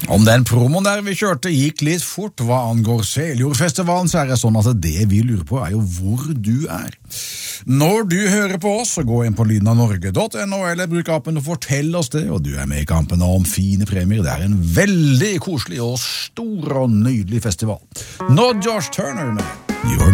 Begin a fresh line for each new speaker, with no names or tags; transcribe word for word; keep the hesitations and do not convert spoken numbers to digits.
Om den promoen der vi kjørte gikk litt fort hva angår Seljordfestivalen, så er det sånn at det vi lurer på er jo hvor du er. Når du hører på oss, så gå inn på lyden av norge punktum no eller bruk appen og fortell oss det, og du er med i kampen om fine premier. Det er en veldig koselig og stor og nydelig festival. Nå Josh Turner med Your